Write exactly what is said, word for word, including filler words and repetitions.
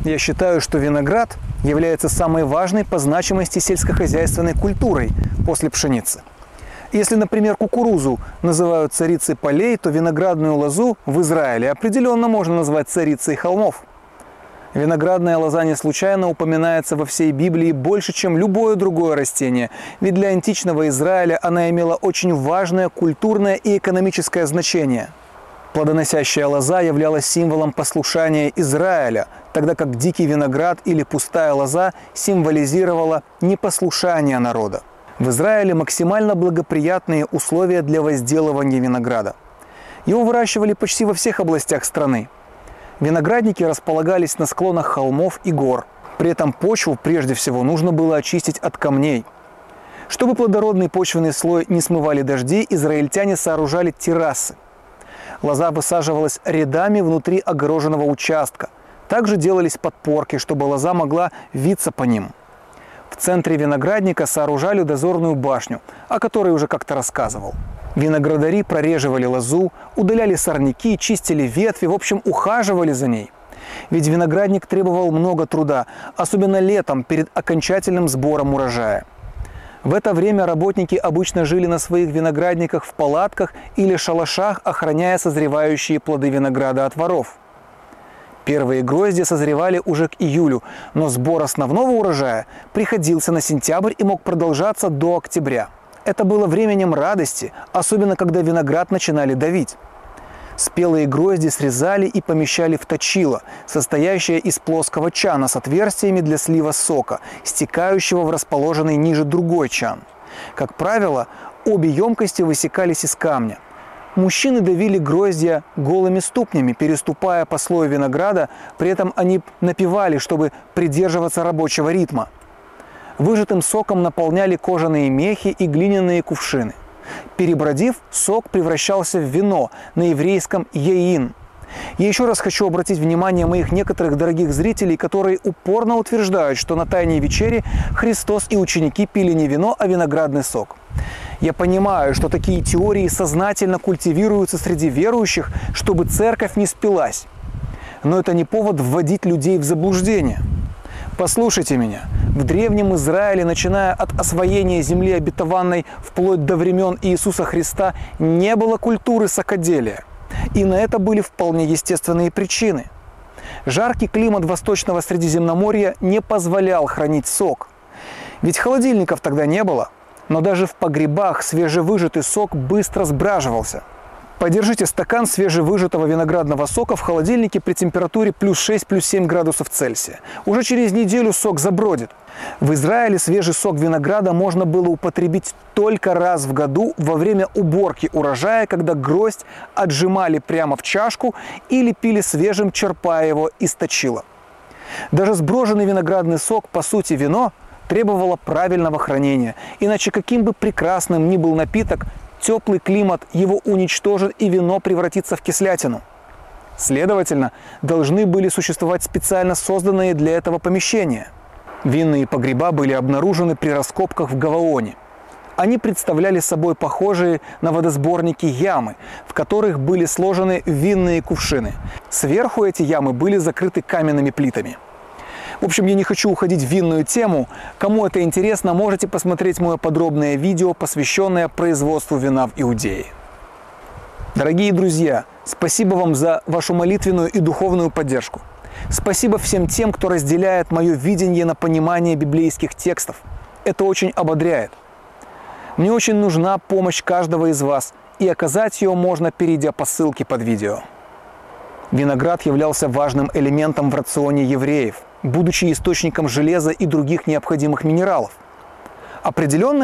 Я считаю, что виноград является самой важной по значимости сельскохозяйственной культурой после пшеницы. Если, например, кукурузу называют царицей полей, то виноградную лозу в Израиле определенно можно назвать царицей холмов. Виноградная лоза не случайно упоминается во всей Библии больше, чем любое другое растение, ведь для античного Израиля она имела очень важное культурное и экономическое значение. Плодоносящая лоза являлась символом послушания Израиля, тогда как дикий виноград или пустая лоза символизировала непослушание народа. В Израиле максимально благоприятные условия для возделывания винограда. Его выращивали почти во всех областях страны. Виноградники располагались на склонах холмов и гор. При этом почву прежде всего нужно было очистить от камней. Чтобы плодородный почвенный слой не смывали дожди, израильтяне сооружали террасы. Лоза высаживалась рядами внутри огороженного участка. Также делались подпорки, чтобы лоза могла виться по ним. В центре виноградника сооружали дозорную башню, о которой уже как-то рассказывал. Виноградари прореживали лозу, удаляли сорняки, чистили ветви, в общем, ухаживали за ней. Ведь виноградник требовал много труда, особенно летом перед окончательным сбором урожая. В это время работники обычно жили на своих виноградниках в палатках или шалашах, охраняя созревающие плоды винограда от воров. Первые грозди созревали уже к июлю, но сбор основного урожая приходился на сентябрь и мог продолжаться до октября. Это было временем радости, особенно когда виноград начинали давить. Спелые грозди срезали и помещали в точило, состоящее из плоского чана с отверстиями для слива сока, стекающего в расположенный ниже другой чан. Как правило, обе емкости высекались из камня. Мужчины давили гроздья голыми ступнями, переступая по слою винограда, при этом они напевали, чтобы придерживаться рабочего ритма. Выжатым соком наполняли кожаные мехи и глиняные кувшины. Перебродив, сок превращался в вино, на еврейском «яин». Я еще раз хочу обратить внимание моих некоторых дорогих зрителей, которые упорно утверждают, что на Тайной вечере Христос и ученики пили не вино, а виноградный сок. Я понимаю, что такие теории сознательно культивируются среди верующих, чтобы церковь не спилась. Но это не повод вводить людей в заблуждение. Послушайте меня. В Древнем Израиле, начиная от освоения земли обетованной вплоть до времен Иисуса Христа, не было культуры сокоделия. И на это были вполне естественные причины. Жаркий климат Восточного Средиземноморья не позволял хранить сок. Ведь холодильников тогда не было. Но даже в погребах свежевыжатый сок быстро сбраживался. Подержите стакан свежевыжатого виноградного сока в холодильнике при температуре плюс шесть, плюс семь градусов Цельсия. Уже через неделю сок забродит. В Израиле свежий сок винограда можно было употребить только раз в году во время уборки урожая, когда гроздь отжимали прямо в чашку или пили свежим, черпая его из точила. Даже сброженный виноградный сок, по сути вино, требовало правильного хранения. Иначе каким бы прекрасным ни был напиток, теплый климат его уничтожит и вино превратится в кислятину. Следовательно, должны были существовать специально созданные для этого помещения. Винные погреба были обнаружены при раскопках в Гаваоне. Они представляли собой похожие на водосборники ямы, в которых были сложены винные кувшины. Сверху эти ямы были закрыты каменными плитами. В общем, я не хочу уходить в винную тему. Кому это интересно, можете посмотреть мое подробное видео, посвященное производству вина в Иудее. Дорогие друзья, спасибо вам за вашу молитвенную и духовную поддержку. Спасибо всем тем, кто разделяет мое видение на понимание библейских текстов. Это очень ободряет. Мне очень нужна помощь каждого из вас, и оказать ее можно, перейдя по ссылке под видео. Виноград являлся важным элементом в рационе евреев, будучи источником железа и других необходимых минералов. Определенно